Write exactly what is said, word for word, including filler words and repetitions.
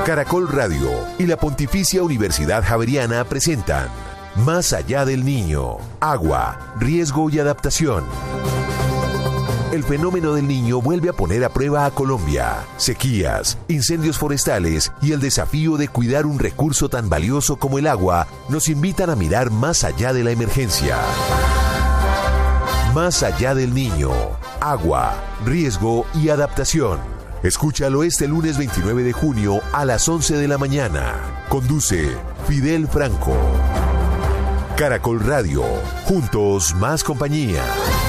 Caracol Radio y la Pontificia Universidad Javeriana presentan Más allá del niño, agua, riesgo y adaptación. El fenómeno del Niño vuelve a poner a prueba a Colombia. Sequías, incendios forestales y el desafío de cuidar un recurso tan valioso como el agua nos invitan a mirar más allá de la emergencia. Más allá del Niño, agua, riesgo y adaptación. Escúchalo este lunes veintinueve de junio a las once de la mañana. Conduce Fidel Franco. Caracol Radio. Juntos más compañía.